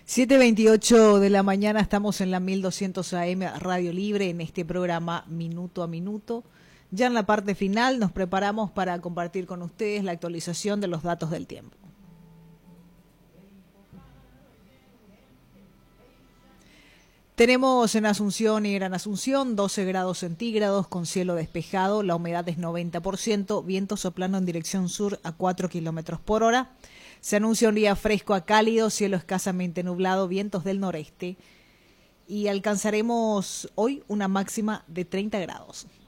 7:28 de la mañana, estamos en la 1200 AM Radio Libre en este programa Minuto a Minuto. Ya en la parte final nos preparamos para compartir con ustedes la actualización de los datos del tiempo. Tenemos en Asunción y Gran Asunción 12 grados centígrados con cielo despejado, la humedad es 90%, viento soplando en dirección sur a 4 kilómetros por hora. Se anuncia un día fresco a cálido, cielo escasamente nublado, vientos del noreste y alcanzaremos hoy una máxima de 30 grados.